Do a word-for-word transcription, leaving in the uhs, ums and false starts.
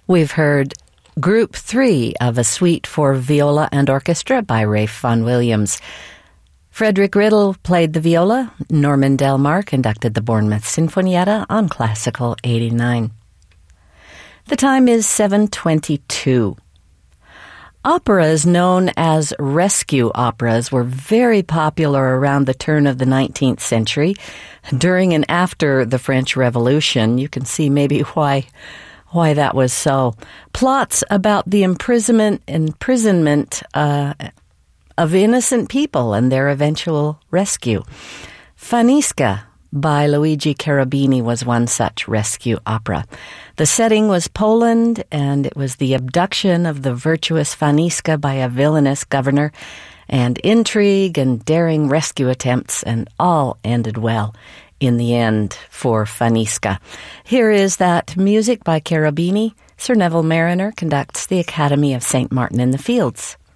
We've heard Group three of a suite for viola and orchestra by Ralph Vaughan Williams. Frederick Riddle played the viola. Norman Delmar conducted the Bournemouth Sinfonietta on Classical eighty-nine. The time is seven twenty-two. Operas known as rescue operas were very popular around the turn of the nineteenth century. During and after the French Revolution, you can see maybe why why that was so. Plots about the imprisonment imprisonment uh, of innocent people and their eventual rescue. Fanisca by Luigi Cherubini was one such rescue opera. The setting was Poland, and it was the abduction of the virtuous Fanisca by a villainous governor, and intrigue and daring rescue attempts, and all ended well in the end for Fanisca. Here is that music by Cherubini. Sir Neville Marriner conducts the Academy of Saint Martin in the Fields.